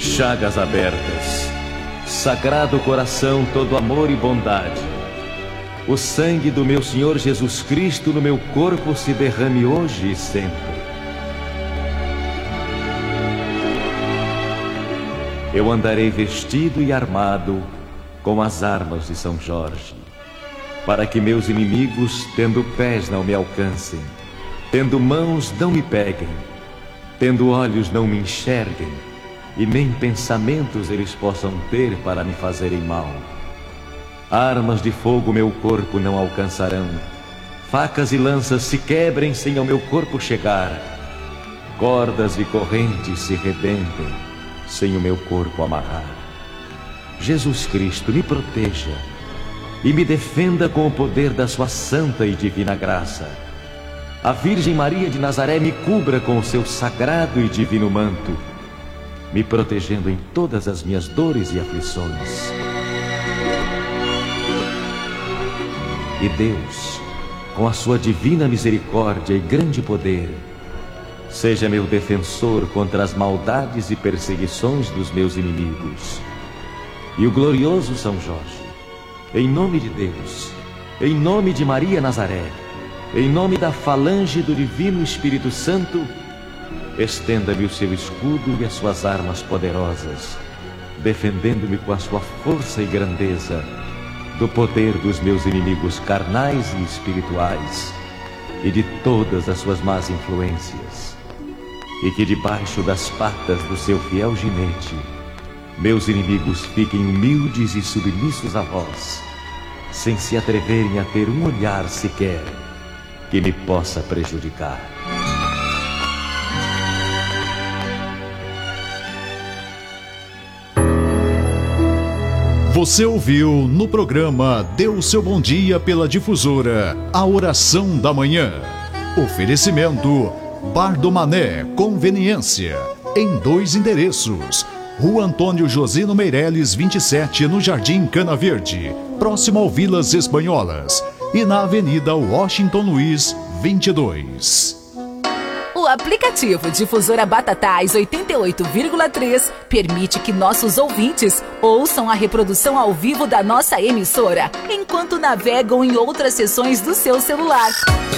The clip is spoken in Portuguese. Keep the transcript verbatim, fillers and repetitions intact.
chagas abertas. Sagrado coração, todo amor e bondade. O sangue do meu Senhor Jesus Cristo no meu corpo se derrame hoje e sempre. Eu andarei vestido e armado com as armas de São Jorge, para que meus inimigos, tendo pés, não me alcancem, tendo mãos, não me peguem, tendo olhos, não me enxerguem, e nem pensamentos eles possam ter para me fazerem mal. Armas de fogo meu corpo não alcançarão, facas e lanças se quebrem sem ao meu corpo chegar, cordas e correntes se rebentem sem o meu corpo amarrar. Jesus Cristo, me proteja e me defenda com o poder da sua santa e divina graça. A Virgem Maria de Nazaré me cubra com o seu sagrado e divino manto, me protegendo em todas as minhas dores e aflições. E Deus, com a sua divina misericórdia e grande poder, seja meu defensor contra as maldades e perseguições dos meus inimigos. E o glorioso São Jorge, em nome de Deus, em nome de Maria Nazaré, em nome da falange do Divino Espírito Santo, estenda-me o seu escudo e as suas armas poderosas, defendendo-me com a sua força e grandeza do poder dos meus inimigos carnais e espirituais e de todas as suas más influências. E que debaixo das patas do seu fiel ginete meus inimigos fiquem humildes e submissos a vós, sem se atreverem a ter um olhar sequer que me possa prejudicar. Você ouviu no programa Dê o Seu Bom Dia pela Difusora, a Oração da Manhã. Oferecimento Bar do Mané, conveniência, em dois endereços. Rua Antônio Josino Meireles, vinte e sete, no Jardim Cana Verde, próximo ao Vilas Espanholas. E na Avenida Washington Luiz, vinte e dois. O aplicativo Difusora Batatais oitenta e oito vírgula três permite que nossos ouvintes ouçam a reprodução ao vivo da nossa emissora, enquanto navegam em outras seções do seu celular.